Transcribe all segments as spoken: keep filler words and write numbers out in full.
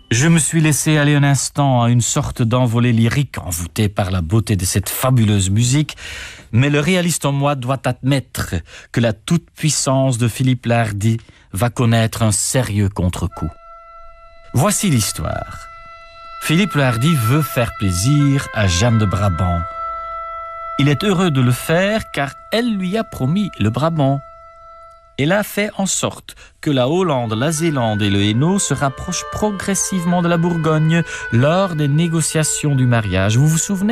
Je me suis laissé aller un instant à une sorte d'envolée lyrique envoûté par la beauté de cette fabuleuse musique, mais le réaliste en moi doit admettre que la toute-puissance de Philippe le Hardi va connaître un sérieux contre-coup. Voici l'histoire. Philippe le Hardi veut faire plaisir à Jeanne de Brabant. Il est heureux de le faire car elle lui a promis le Brabant. Elle a fait en sorte que la Hollande, la Zélande et le Hainaut se rapprochent progressivement de la Bourgogne lors des négociations du mariage. Vous vous souvenez ?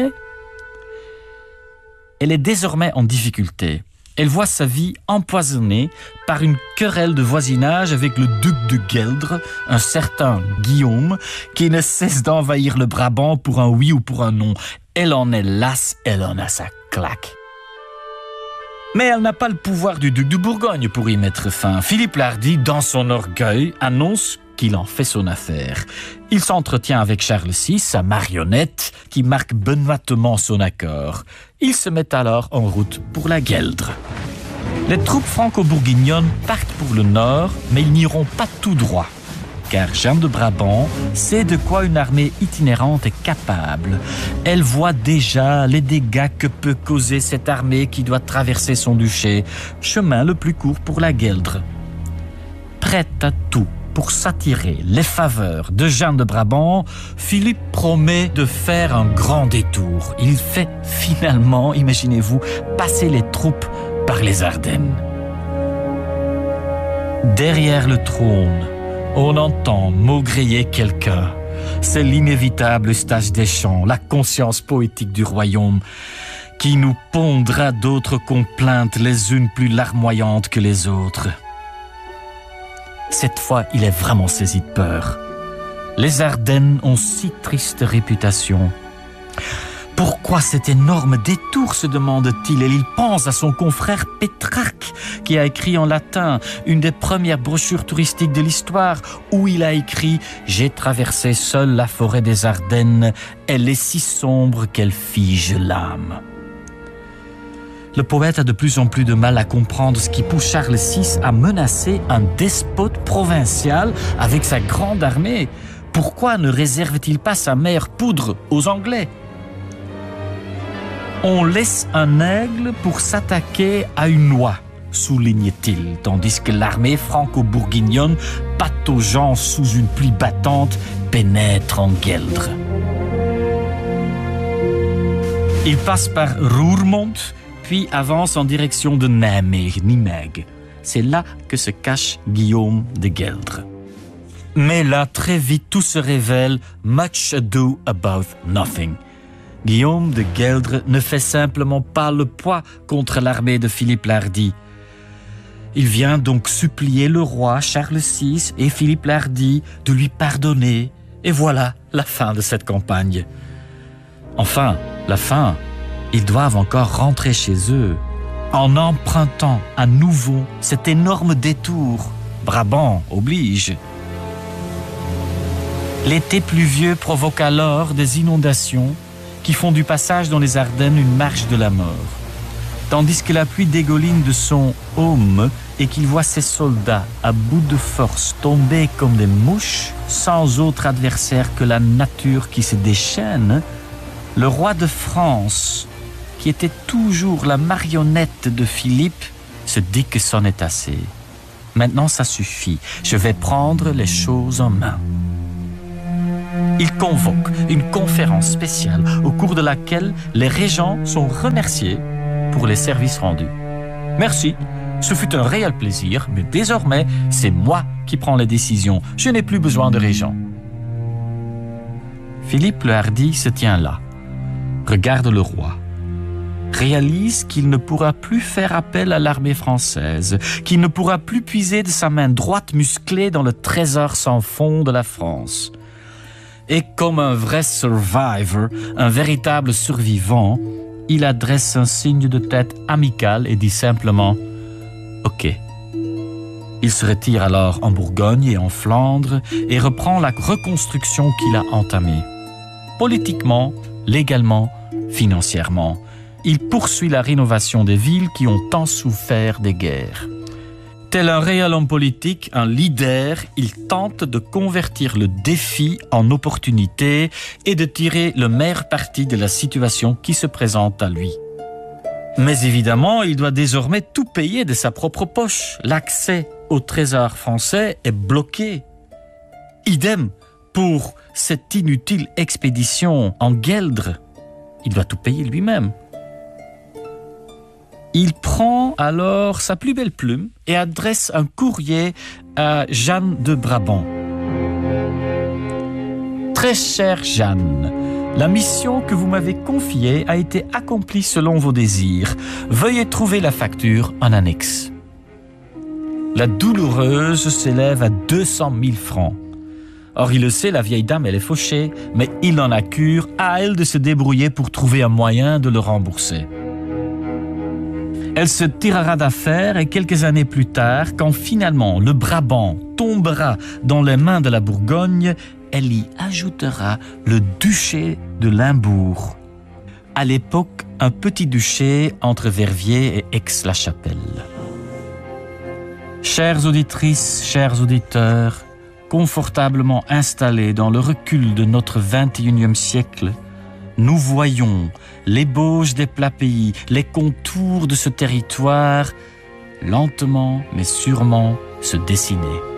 Elle est désormais en difficulté. Elle voit sa vie empoisonnée par une querelle de voisinage avec le duc de Gueldre, un certain Guillaume, qui ne cesse d'envahir le Brabant pour un oui ou pour un non. Elle en est lasse, elle en a sa claque. Mais elle n'a pas le pouvoir du duc de Bourgogne pour y mettre fin. Philippe le Hardi, dans son orgueil, annonce qu'il en fait son affaire. Il s'entretient avec Charles six, sa marionnette, qui marque benoîtement son accord. Il se met alors en route pour la Gueldre. Les troupes franco-bourguignonnes partent pour le nord, mais ils n'iront pas tout droit. Car Jeanne de Brabant sait de quoi une armée itinérante est capable. Elle voit déjà les dégâts que peut causer cette armée qui doit traverser son duché, chemin le plus court pour la Gueldre. Prête à tout pour s'attirer les faveurs de Jeanne de Brabant, Philippe promet de faire un grand détour. Il fait finalement, imaginez-vous, passer les troupes par les Ardennes. Derrière le trône, on entend maugréer quelqu'un. C'est l'inévitable Eustache Deschamps, la conscience poétique du royaume, qui nous pondra d'autres complaintes, les unes plus larmoyantes que les autres. Cette fois, il est vraiment saisi de peur. Les Ardennes ont si triste réputation. Pourquoi cet énorme détour, se demande-t-il, et il pense à son confrère Pétrarque, qui a écrit en latin une des premières brochures touristiques de l'histoire, où il a écrit « J'ai traversé seul la forêt des Ardennes, elle est si sombre qu'elle fige l'âme ». Le poète a de plus en plus de mal à comprendre ce qui pousse Charles six à menacer un despote provincial avec sa grande armée. Pourquoi ne réserve-t-il pas sa meilleure poudre aux Anglais ? On laisse un aigle pour s'attaquer à une oie, souligne-t-il, tandis que l'armée franco-bourguignonne, pataugeant sous une pluie battante, pénètre en Gueldre. Il passe par Roermond, puis avance en direction de Nijmegen. C'est là que se cache Guillaume de Gueldre. Mais là, très vite, tout se révèle, much ado about nothing. Guillaume de Gueldre ne fait simplement pas le poids contre l'armée de Philippe le Hardi. Il vient donc supplier le roi Charles six et Philippe le Hardi de lui pardonner. Et voilà la fin de cette campagne. Enfin, la fin, ils doivent encore rentrer chez eux en empruntant à nouveau cet énorme détour. Brabant oblige. L'été pluvieux provoque alors des inondations qui font du passage dans les Ardennes une marche de la mort. Tandis que la pluie dégouline de son aume et qu'il voit ses soldats à bout de force tomber comme des mouches, sans autre adversaire que la nature qui se déchaîne, le roi de France, qui était toujours la marionnette de Philippe, se dit que c'en est assez. Maintenant, ça suffit. Je vais prendre les choses en main. Il convoque une conférence spéciale au cours de laquelle les régents sont remerciés pour les services rendus. Merci, ce fut un réel plaisir, mais désormais, c'est moi qui prends les décisions. Je n'ai plus besoin de régents. Philippe le Hardi se tient là, regarde le roi, réalise qu'il ne pourra plus faire appel à l'armée française, qu'il ne pourra plus puiser de sa main droite musclée dans le trésor sans fond de la France. Et comme un vrai survivor, un véritable survivant, il adresse un signe de tête amical et dit simplement « Ok ». Il se retire alors en Bourgogne et en Flandre et reprend la reconstruction qu'il a entamée. Politiquement, légalement, financièrement, il poursuit la rénovation des villes qui ont tant souffert des guerres. Tel un réel homme politique, un leader, il tente de convertir le défi en opportunité et de tirer le meilleur parti de la situation qui se présente à lui. Mais évidemment, il doit désormais tout payer de sa propre poche. L'accès au trésor français est bloqué. Idem pour cette inutile expédition en Gueldre. Il doit tout payer lui-même. Il prend alors sa plus belle plume et adresse un courrier à Jeanne de Brabant. Très chère Jeanne, la mission que vous m'avez confiée a été accomplie selon vos désirs. Veuillez trouver la facture en annexe. La douloureuse s'élève à deux cent mille francs. Or, il le sait, la vieille dame, elle est fauchée, mais il en a cure, à elle de se débrouiller pour trouver un moyen de le rembourser. Elle se tirera d'affaire et quelques années plus tard, quand finalement le Brabant tombera dans les mains de la Bourgogne, elle y ajoutera le duché de Limbourg. À l'époque, un petit duché entre Verviers et Aix-la-Chapelle. Chères auditrices, chers auditeurs, confortablement installés dans le recul de notre vingt et unième siècle, nous voyons l'ébauche des plats pays, les contours de ce territoire, lentement mais sûrement se dessiner.